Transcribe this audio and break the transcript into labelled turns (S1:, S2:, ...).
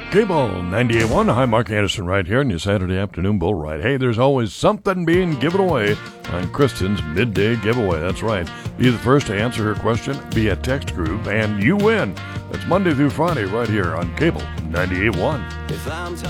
S1: Cable 98.1. Hi, Mark Anderson right here in your Saturday afternoon bull ride. Hey, there's always something being given away on Kristen's midday giveaway. That's right. Be the first to answer her question via text group, and you win. That's Monday through Friday right here on Cable 98.1.